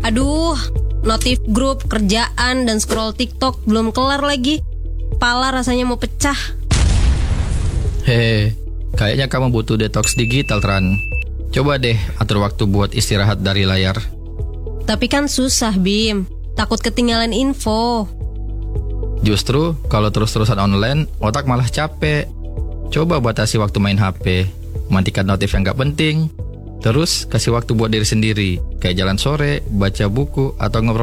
Aduh, notif grup, kerjaan, dan scroll TikTok belum kelar lagi. Kepala rasanya mau pecah. Hei, kayaknya kamu butuh detox digital, Tran. Coba deh atur waktu buat istirahat dari layar. Tapi kan susah, Bim. Takut ketinggalan info. Justru kalau terus-terusan online, otak malah capek. Coba batasi waktu main HP, matikan notif yang gak penting. Terus kasih waktu buat diri sendiri, kayak jalan sore, baca buku, atau ngobrol